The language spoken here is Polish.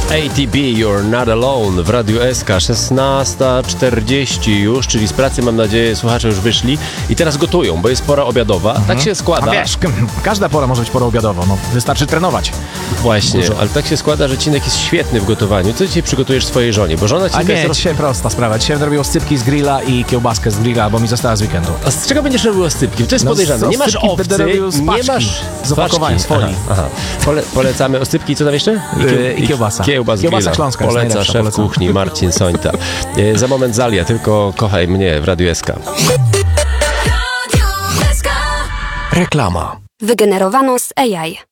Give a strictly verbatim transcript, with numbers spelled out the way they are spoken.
A T B, You're Not Alone w Radiu S K, szesnasta czterdzieści już, czyli z pracy, mam nadzieję, słuchacze już wyszli i teraz gotują, bo jest pora obiadowa. Mhm. Tak się składa. A wiesz, każda pora może być porą obiadową, no wystarczy trenować. Właśnie, Dużo. ale tak się składa, że Cinek jest świetny w gotowaniu. Co dzisiaj przygotujesz swojej żonie? Bo żona Cinka A nie, jest roz... dzisiaj prosta sprawa. Dzisiaj robił oscypki z grilla i kiełbaskę z grilla, bo mi została z weekendu. A z czego będziesz robił oscypki? To jest No, podejrzane. Nie masz oscypki będę owcy, robił z nie paczki, masz... z opakowania, z folii. Aha, aha. Pole, polecamy oscypki i co tam jeszcze? I, Yy, i kiełbasa. Kiełbas Kiełbasa grilla. śląska jest Poleca najlepsza, szef polecam. kuchni Marcin Sońta. Yy, za moment Zalia, tylko kochaj mnie w Radiu S K. Reklama. Wygenerowano z A I.